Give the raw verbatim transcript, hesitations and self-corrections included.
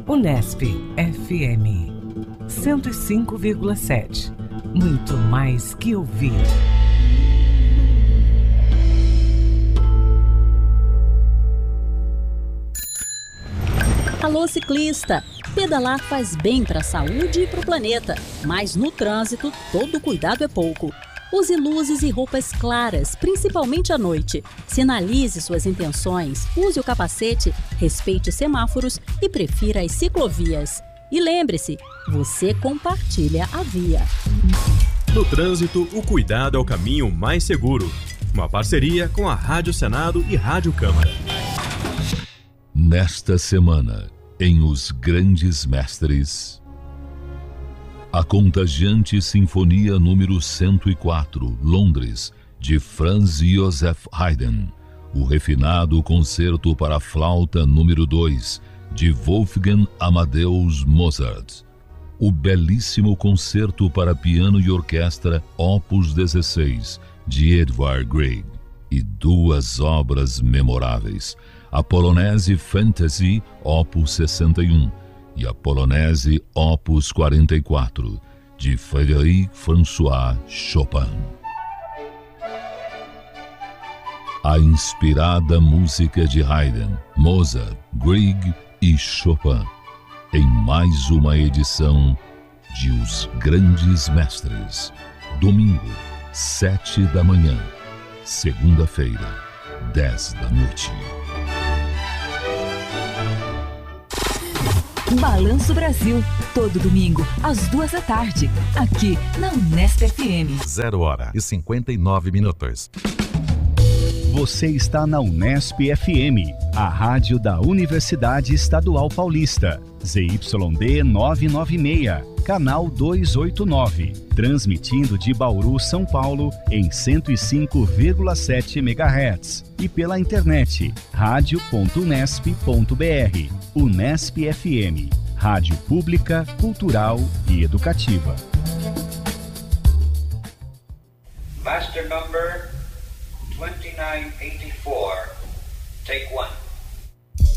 Unesp F M cento e cinco vírgula sete. Muito mais que ouvir. Alô, ciclista! Pedalar faz bem para a saúde e para o planeta, mas no trânsito todo cuidado é pouco. Use luzes e roupas claras, principalmente à noite. Sinalize suas intenções, use o capacete, respeite semáforos e prefira as ciclovias. E lembre-se, você compartilha a via. No trânsito, o cuidado é o caminho mais seguro. Uma parceria com a Rádio Senado e Rádio Câmara. Nesta semana, em Os Grandes Mestres, a contagiante Sinfonia número cento e quatro, Londres, de Franz Joseph Haydn, o refinado Concerto para Flauta número dois, de Wolfgang Amadeus Mozart, o belíssimo Concerto para Piano e Orquestra Opus dezesseis, de Edvard Grieg, e duas obras memoráveis, a Polonese Fantasy Opus sessenta e um e a Polonese Opus quarenta e quatro, de Frédéric François Chopin. A inspirada música de Haydn, Mozart, Grieg e Chopin, em mais uma edição de Os Grandes Mestres. Domingo, sete da manhã. Segunda-feira, dez da noite. Balanço Brasil, todo domingo, às duas da tarde, aqui na Unesp F M. Zero hora e cinquenta e nove minutos. Você está na Unesp F M, a rádio da Universidade Estadual Paulista. Z Y D novecentos e noventa e seis, canal duzentos e oitenta e nove. Transmitindo de Bauru, São Paulo, em cento e cinco vírgula sete megahertz. E pela internet, rádio ponto unesp ponto br. Unesp F M, rádio pública, cultural e educativa. Master number twenty-nine eighty-four, take one.